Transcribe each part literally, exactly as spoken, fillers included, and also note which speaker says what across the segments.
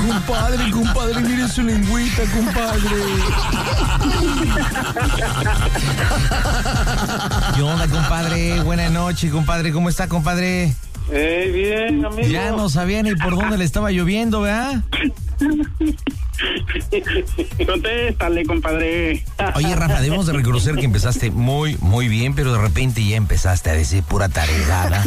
Speaker 1: compadre, compadre, mire su lengüita, compadre. ¿Qué onda, compadre? Buenas noches, compadre. ¿Cómo está, compadre?
Speaker 2: Eh, bien, amigo.
Speaker 1: Ya no sabía ni por dónde le estaba lloviendo, ¿verdad?
Speaker 2: Contéstale, compadre.
Speaker 1: Oye, Rafa, debemos de reconocer que empezaste muy, muy bien, pero de repente ya empezaste a decir pura taregada.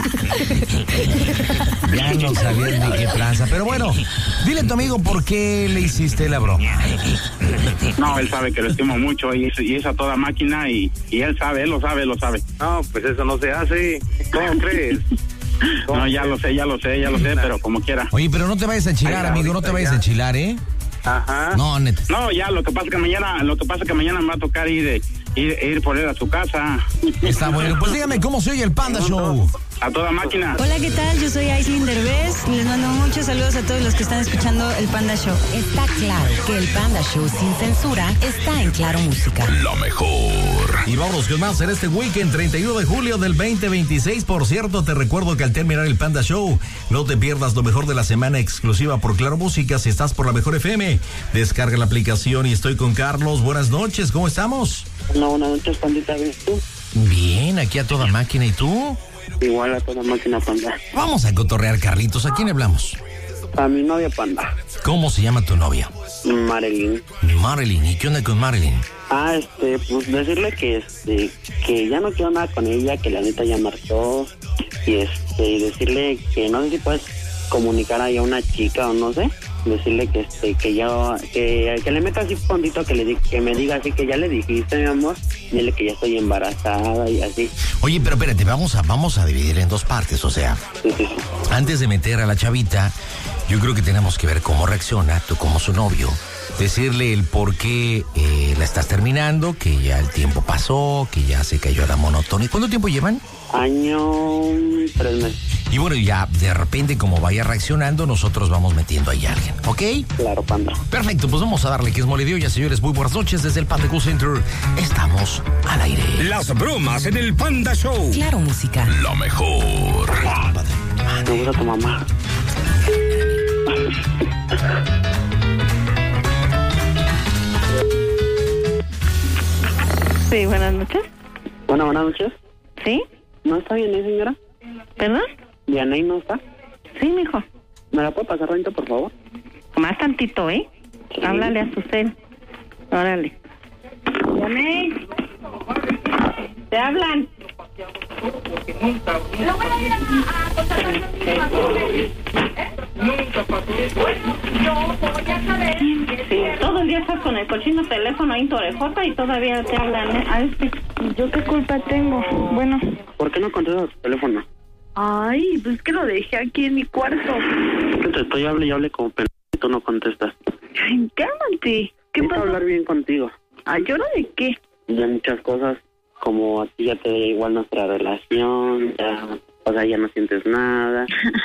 Speaker 1: Ya no sabías ni qué tranza. Pero bueno, dile a tu amigo por qué le hiciste la broma.
Speaker 2: No, él sabe que lo estimo mucho y es, y es a toda máquina y, y él sabe, él lo sabe, él lo sabe.
Speaker 3: No, pues eso no se hace. ¿Cómo crees?
Speaker 2: No, ya lo sé, ya lo sé, ya lo sé, pero como quiera.
Speaker 1: Oye, pero no te vayas a enchilar,
Speaker 2: Ay,
Speaker 1: amigo, no te
Speaker 2: ahorita
Speaker 1: vayas
Speaker 2: ya.
Speaker 1: a enchilar, ¿eh?
Speaker 3: Ajá.
Speaker 1: No, neta.
Speaker 2: No, ya, lo que pasa que mañana, lo que pasa que mañana me va a tocar ir, ir, ir por él a su casa.
Speaker 1: Está bueno. Pues dígame cómo se oye el Panda Show.
Speaker 2: A toda máquina.
Speaker 4: Hola, ¿qué tal? Yo soy Aislinn Derbez y les mando muchos saludos a todos los que están escuchando el Panda Show.
Speaker 5: Está claro que el Panda Show sin censura está en Claro Música.
Speaker 1: Lo mejor. Y vámonos con más en este weekend, treinta y uno de julio del veinte veintiséis. Por cierto, te recuerdo que al terminar el Panda Show, no te pierdas lo mejor de la semana exclusiva por Claro Música si estás por la Mejor F M. Descarga la aplicación y estoy con Carlos. Buenas noches, ¿cómo estamos?
Speaker 6: No, buenas noches, pandita, ¿ves tú?
Speaker 1: Bien, aquí a toda máquina. ¿Y tú?
Speaker 6: Igual a toda máquina, panda.
Speaker 1: Vamos a cotorrear, Carlitos. ¿A quién hablamos?
Speaker 6: A mi novia, panda.
Speaker 1: ¿Cómo se llama tu novia?
Speaker 6: Marilyn.
Speaker 1: Marilyn. ¿Y qué onda con Marilyn?
Speaker 6: Ah, este, pues decirle que, este, que ya no quiero nada con ella, que la neta ya marchó. Y este, y decirle que no sé si puedes comunicar ahí a una chica o no sé. Decirle que este, que ya, que, que le meta así fondito, que le di, que me diga así que ya le dijiste, mi amor. Dile que ya estoy embarazada y así.
Speaker 1: Oye, pero espérate, vamos a, vamos a dividir en dos partes, o sea,
Speaker 6: Sí, sí, sí.
Speaker 1: antes de meter a la chavita, yo creo que tenemos que ver cómo reacciona, tú como su novio, decirle el por qué eh, la estás terminando, que ya el tiempo pasó, que ya se cayó la monotonía. ¿Cuánto tiempo llevan?
Speaker 6: Año, tres meses.
Speaker 1: Y bueno, ya de repente como vaya reaccionando, nosotros vamos metiendo ahí a alguien, ¿ok?
Speaker 6: Claro, panda.
Speaker 1: Perfecto, pues vamos a darle que es mole de olla, señores. Muy buenas noches desde el Panda Cool Center. Estamos al aire.
Speaker 7: Las bromas en el Panda Show.
Speaker 5: Claro Música.
Speaker 1: Lo mejor.
Speaker 6: Me gusta tu mamá.
Speaker 8: Sí, buenas noches.
Speaker 6: Bueno, buenas noches.
Speaker 8: ¿Sí?
Speaker 6: ¿No está bien, eh, señora?
Speaker 8: ¿Perdón?
Speaker 6: ¿Dianey no está?
Speaker 8: Sí, mijo.
Speaker 6: ¿Me la puede pasar renta, por favor?
Speaker 8: Más tantito, ¿eh?
Speaker 6: Sí.
Speaker 8: Háblale a su cel. Órale. Dianey. ¿Te hablan? Sí, todo el día estás con el cochino teléfono ahí en tu orejota y todavía te hablan, ¿eh? A este. ¿Yo qué culpa tengo? Bueno.
Speaker 6: ¿Por qué no contestas tu teléfono?
Speaker 8: Ay, pues que lo dejé aquí en mi cuarto.
Speaker 6: Que te estoy hable y hable como pendejo y tú no contestas.
Speaker 8: Ay, cálmate. ¿Qué
Speaker 6: Quiero
Speaker 8: pasó?
Speaker 6: hablar bien contigo.
Speaker 8: Ay, ¿lloro de qué?
Speaker 6: De muchas cosas, como a ti ya te da igual nuestra relación, ya, o sea, ya no sientes nada.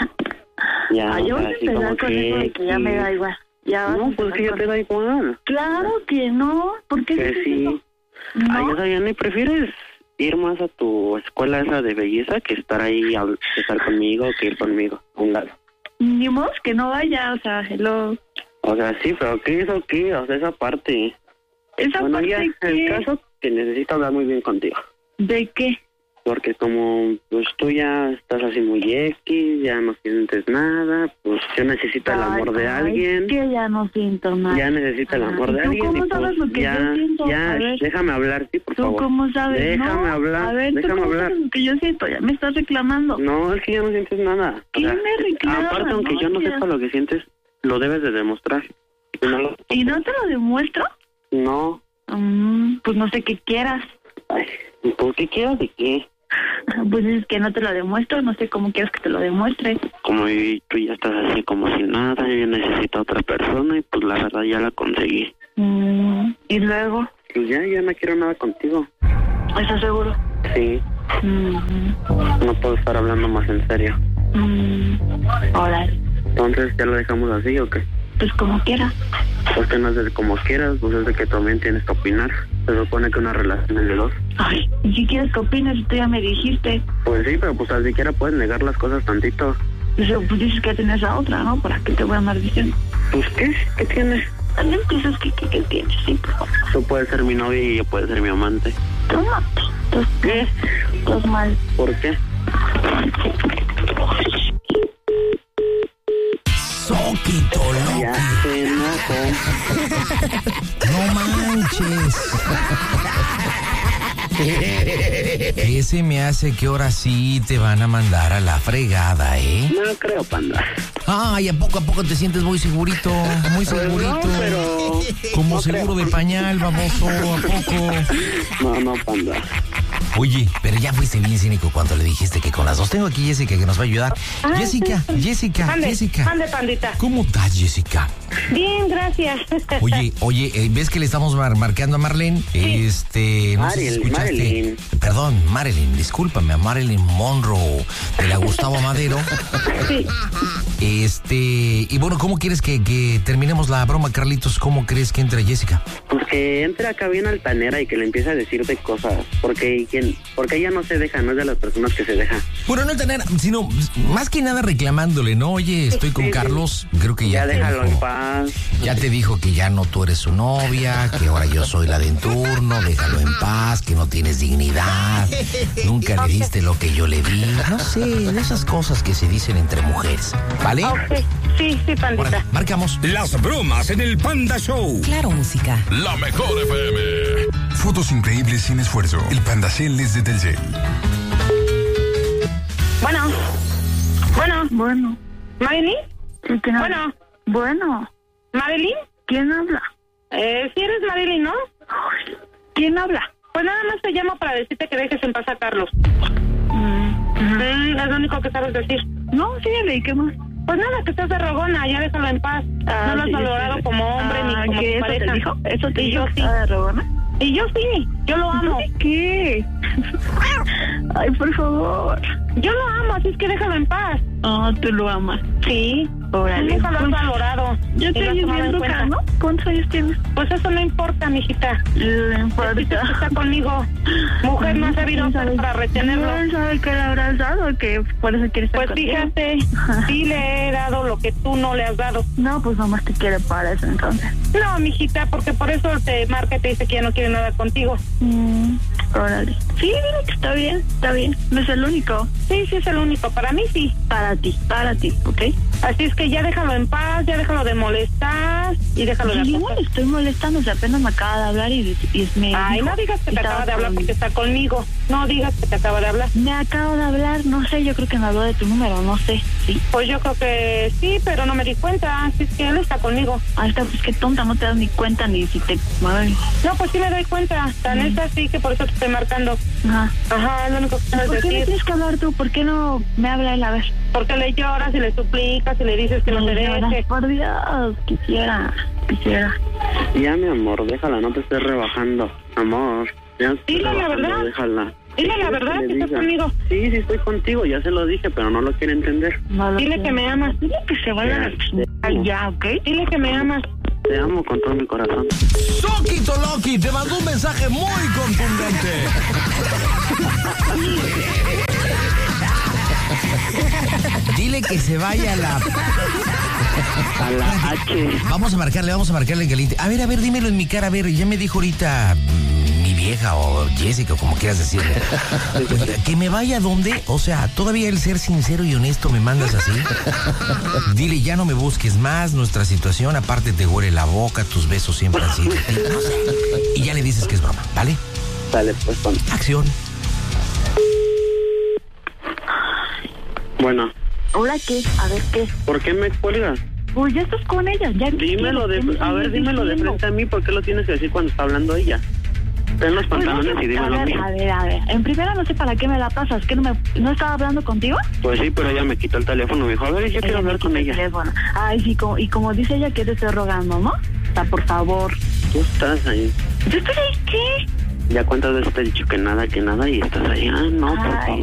Speaker 6: Ya,
Speaker 8: Ay, yo
Speaker 6: o
Speaker 8: voy
Speaker 6: sea,
Speaker 8: a
Speaker 6: así
Speaker 8: empezar
Speaker 6: como
Speaker 8: con eso de que ya me da igual. Ya vas a
Speaker 6: No, pues
Speaker 8: empezar
Speaker 6: que ya
Speaker 8: con-
Speaker 6: te da igual.
Speaker 8: Claro que no. ¿Por qué
Speaker 6: Que
Speaker 8: dices
Speaker 6: sí.
Speaker 8: eso? No.
Speaker 6: Ay, o sea, ya ni prefieres ir más a tu escuela esa de belleza que estar ahí, a, que estar conmigo, que ir conmigo, a un lado.
Speaker 8: Ni modo que no vaya, o sea, hello.
Speaker 6: O sea, sí, pero ¿qué es o qué? O sea, esa parte.
Speaker 8: Esa
Speaker 6: Bueno,
Speaker 8: parte
Speaker 6: ya,
Speaker 8: que...
Speaker 6: el caso que necesito hablar muy bien contigo.
Speaker 8: ¿De qué?
Speaker 6: Porque como pues tú ya estás así muy X, ya no sientes nada, pues yo necesito el amor
Speaker 8: Ay,
Speaker 6: de
Speaker 8: ay,
Speaker 6: alguien.
Speaker 8: que ya no siento nada.
Speaker 6: Ya necesito el
Speaker 8: Ay,
Speaker 6: amor de
Speaker 8: ¿tú
Speaker 6: alguien.
Speaker 8: cómo
Speaker 6: y,
Speaker 8: sabes
Speaker 6: pues,
Speaker 8: lo que
Speaker 6: ya,
Speaker 8: yo siento?
Speaker 6: ya,
Speaker 8: A ver.
Speaker 6: déjame hablar, sí, por
Speaker 8: ¿Tú
Speaker 6: favor.
Speaker 8: cómo sabes?
Speaker 6: Déjame
Speaker 8: No,
Speaker 6: hablar,
Speaker 8: A ver, ¿tú
Speaker 6: déjame
Speaker 8: cómo
Speaker 6: hablar.
Speaker 8: sabes lo que yo siento? Ya me estás reclamando.
Speaker 6: No, es que ya no sientes nada. O
Speaker 8: ¿Qué
Speaker 6: sea,
Speaker 8: me reclamas?
Speaker 6: aparte, aunque
Speaker 8: No,
Speaker 6: yo no
Speaker 8: ya.
Speaker 6: sepa lo que sientes, lo debes de demostrar. Si no lo-
Speaker 8: ¿Y no te lo demuestro?
Speaker 6: No.
Speaker 8: Mm, pues no sé qué quieras.
Speaker 6: Ay, ¿por qué quieres de qué?
Speaker 8: Pues es que no te lo demuestro, no sé cómo quieres que te lo demuestre.
Speaker 6: Como y tú ya estás así como sin nada, yo necesito a otra persona y pues la verdad ya la conseguí.
Speaker 8: Mm, y luego,
Speaker 6: Pues ya, ya no quiero nada contigo.
Speaker 8: ¿estás seguro?
Speaker 6: Sí,
Speaker 8: Mm,
Speaker 6: no puedo estar hablando más en serio.
Speaker 8: mm, órale,
Speaker 6: Entonces, ¿ya lo dejamos así o qué?
Speaker 8: pues como quieras.
Speaker 6: Pues que no es de como quieras, pues es de que también tienes que opinar. Se supone que una relación es de dos.
Speaker 8: Ay, ¿y qué quieres que opines? Tú ya me dijiste.
Speaker 6: Pues sí, pero pues al siquiera puedes negar las cosas tantito.
Speaker 8: Pues, pues dices que ya tienes a otra, ¿no? ¿Para qué te voy a andar diciendo?
Speaker 6: Pues, ¿qué? ¿Qué tienes?
Speaker 8: También piensas que, que, que tienes, sí, por favor.
Speaker 6: Tú puedes ser mi novia y yo puedo ser mi amante.
Speaker 8: Tómate. ¿Estás qué? Estás mal.
Speaker 6: ¿Por qué?
Speaker 1: Soquito, loco.
Speaker 6: Ya se enojó.
Speaker 1: No manches. Ese me hace que ahora sí te van a mandar a la fregada, ¿eh?
Speaker 6: No creo, panda.
Speaker 1: Ay, a poco a poco te sientes muy segurito, muy segurito.
Speaker 6: No, pero...
Speaker 1: Como
Speaker 6: no
Speaker 1: seguro
Speaker 6: creo.
Speaker 1: de pañal, baboso, ¿a poco?
Speaker 6: No, no, panda.
Speaker 1: Oye, pero ya fuiste bien cínico cuando le dijiste que con las dos. Tengo aquí Jessica que nos va a ayudar.
Speaker 8: Ah,
Speaker 1: Jessica,
Speaker 8: sí, sí.
Speaker 1: Jessica,
Speaker 8: Ande,
Speaker 1: Jessica.
Speaker 8: ande, pandita.
Speaker 1: ¿Cómo estás, Jessica?
Speaker 8: Bien, gracias.
Speaker 1: Oye, oye, eh, ¿ves que le estamos mar- marcando a Marlene?
Speaker 8: Sí.
Speaker 1: Este, no sé si
Speaker 6: Marilyn,
Speaker 1: escuchaste.
Speaker 6: Marilyn.
Speaker 1: Perdón, Marilyn, discúlpame, a Marilyn Monroe de la Gustavo Madero.
Speaker 8: Sí.
Speaker 1: Este, y bueno, ¿cómo quieres que, que terminemos la broma, Carlitos? ¿Cómo crees que entre Jessica?
Speaker 6: Pues que entre acá bien altanera y que le empiece a decir de cosas. Porque, quien, porque ella no se deja, no es de las personas que se deja.
Speaker 1: Bueno, no tener, sino más que nada reclamándole, ¿no? Oye, estoy con
Speaker 6: Sí, sí.
Speaker 1: Carlos, creo que ya,
Speaker 6: Ya
Speaker 1: te
Speaker 6: déjalo en
Speaker 1: dijo,
Speaker 6: paz.
Speaker 1: ya te dijo que ya no tú eres su novia, que ahora yo soy la de en turno, déjalo en paz, que no tienes dignidad, nunca le diste lo que yo le di. No sé, de esas cosas que se dicen entre mujeres, ¿vale?
Speaker 8: Ok. Sí, sí, pandita.
Speaker 1: Órale, marcamos.
Speaker 7: Las bromas en el Panda Show.
Speaker 5: Claro Música.
Speaker 9: La mejor F M. Fotos increíbles sin esfuerzo. El Panda Cel desde Telcel.
Speaker 8: Bueno. Bueno.
Speaker 10: Bueno.
Speaker 8: ¿Marilyn?
Speaker 10: ¿Quién habla?
Speaker 8: Bueno.
Speaker 10: Bueno.
Speaker 8: ¿Marilyn?
Speaker 10: ¿Quién habla?
Speaker 8: Eh, si eres Marilyn, ¿no?
Speaker 10: ¿Quién habla?
Speaker 8: Pues nada más te llamo para decirte que dejes en paz a Carlos.
Speaker 10: Mm,
Speaker 8: Mm, es lo único que sabes decir.
Speaker 10: no, síguele, ¿y qué más?
Speaker 8: Pues nada, que estás de rogona, ya déjalo en paz.
Speaker 10: Ah,
Speaker 8: no lo has
Speaker 10: sí,
Speaker 8: valorado
Speaker 10: sí.
Speaker 8: como hombre
Speaker 10: Ah,
Speaker 8: ni como
Speaker 10: ¿qué,
Speaker 8: tu
Speaker 10: eso
Speaker 8: pareja.
Speaker 10: te dijo? ¿Eso te
Speaker 8: Y
Speaker 10: dijo
Speaker 8: yo
Speaker 10: que
Speaker 8: sí.
Speaker 10: estaba de rogona?
Speaker 8: Y yo sí, yo lo amo.
Speaker 10: ¿Qué? Ay, por favor.
Speaker 8: Yo lo amo, así es que déjalo en paz.
Speaker 10: Oh, tú lo amas.
Speaker 8: Sí,
Speaker 10: Órale.
Speaker 8: nunca lo has
Speaker 10: Pues,
Speaker 8: valorado.
Speaker 10: Ya
Speaker 8: y
Speaker 10: te
Speaker 8: lo has
Speaker 10: oyes
Speaker 8: tomado
Speaker 10: bien
Speaker 8: en
Speaker 10: loca,
Speaker 8: cuenta.
Speaker 10: ¿no? ¿Cuántos años tienes?
Speaker 8: Pues eso no importa, mijita.
Speaker 10: Le importa.
Speaker 8: Dices que está conmigo. Mujer no ha sabido hacer para retenerlo.
Speaker 10: ¿No sabe que le habrás dado? Que por eso quieres estar
Speaker 8: Pues
Speaker 10: contigo.
Speaker 8: fíjate, sí le he dado lo que tú no le has dado.
Speaker 10: No, pues nomás te quiere para eso entonces.
Speaker 8: No, mijita, porque por eso te marca y te dice que ya no quiere nada contigo.
Speaker 10: Mm, órale. Sí, dile que está bien, está bien. No es el único.
Speaker 8: Sí, sí es el único. Para mí sí.
Speaker 10: Para ti, para ti, ¿ok?
Speaker 8: Así es que ya déjalo en paz, ya déjalo de molestar y déjalo de
Speaker 10: Yo no
Speaker 8: acosar.
Speaker 10: le estoy molestando, o sea, apenas me acaba de hablar y, y me
Speaker 8: Ay,
Speaker 10: dijo
Speaker 8: no digas que
Speaker 10: y
Speaker 8: te
Speaker 10: estaba
Speaker 8: acaba de hablar
Speaker 10: con-
Speaker 8: porque está conmigo. No digas que te acaba de hablar.
Speaker 10: Me acabo de hablar, no sé, yo creo que me habló de tu número, no sé, sí.
Speaker 8: Pues yo creo que sí, pero no me di cuenta. Así es que él está conmigo.
Speaker 10: Ahí está, pues qué tonta, no te das ni cuenta ni si te... Ay,
Speaker 8: No, pues sí me doy cuenta. Tan es así que por eso te estoy marcando.
Speaker 10: ajá.
Speaker 8: Ajá, es lo único que sabes
Speaker 10: ¿Por qué me
Speaker 8: decir.
Speaker 10: tienes que hablar tú? ¿Por qué no me habla él a ver?
Speaker 8: Porque le lloras y le suplicas y le dices que no te
Speaker 10: Ay, ahora,
Speaker 8: deje.
Speaker 10: por Dios, quisiera, quisiera.
Speaker 6: Ya, mi amor, déjala, no te estés rebajando. Amor, ya te estoy
Speaker 8: Dile la
Speaker 6: rebajando,
Speaker 8: verdad.
Speaker 6: déjala.
Speaker 8: Dile la
Speaker 6: ¿Quieres
Speaker 8: verdad
Speaker 6: le
Speaker 8: que estás
Speaker 6: diga?
Speaker 8: conmigo.
Speaker 6: Sí, sí estoy contigo, ya se lo dije, pero no lo quiere entender.
Speaker 10: No lo
Speaker 8: Dile
Speaker 10: sé.
Speaker 8: que me amas.
Speaker 10: Dile que se vaya a la chingada ya, ¿ok?
Speaker 8: Dile que me amas.
Speaker 6: Te amo con todo mi corazón.
Speaker 1: Soquito Loki te mandó un mensaje muy contundente. Dile que se vaya a la...
Speaker 6: A la H.
Speaker 1: Vamos a marcarle, vamos a marcarle en caliente. A ver, a ver, dímelo en mi cara, a ver, ya me dijo ahorita mm, mi vieja o Jessica, como quieras decirle. Que me vaya donde, o sea, todavía el ser sincero y honesto me mandas así. Dile, ya no me busques más, nuestra situación, aparte te huele la boca, tus besos siempre han sido de ti, no sé. Y ya le dices que es broma, ¿vale?
Speaker 6: Dale, pues, pon.
Speaker 1: Acción.
Speaker 6: Bueno,
Speaker 10: ¿Ahora qué? A ver, ¿qué?
Speaker 6: ¿por qué me cuelgas?
Speaker 10: Pues ya estás con ella, ya...
Speaker 6: Dímelo de,
Speaker 10: ¿qué me
Speaker 6: a ver,
Speaker 10: sigues
Speaker 6: dímelo de
Speaker 10: diciendo?
Speaker 6: frente a mí, ¿por qué lo tienes que decir cuando está hablando ella? Ten los
Speaker 10: Pues no
Speaker 6: pantalones
Speaker 10: sé,
Speaker 6: y dímelo
Speaker 10: a
Speaker 6: a
Speaker 10: ver,
Speaker 6: mí.
Speaker 10: a ver, a ver. En primera no sé para qué me la pasas, que no me... ¿No estaba hablando contigo?
Speaker 6: Pues sí, pero ella me quitó el teléfono, me dijo, a ver, yo quiero
Speaker 10: Ella
Speaker 6: hablar
Speaker 10: me
Speaker 6: con
Speaker 10: quitó el
Speaker 6: ella.
Speaker 10: teléfono. Ay, sí, como, y como dice ella que te estoy rogando, ¿no? O sea, por favor.
Speaker 6: Tú estás ahí.
Speaker 10: ¿Yo estoy ahí qué?
Speaker 6: Ya cuántas veces te he dicho que nada, que nada, y estás ahí, ah, no, por
Speaker 10: Ay,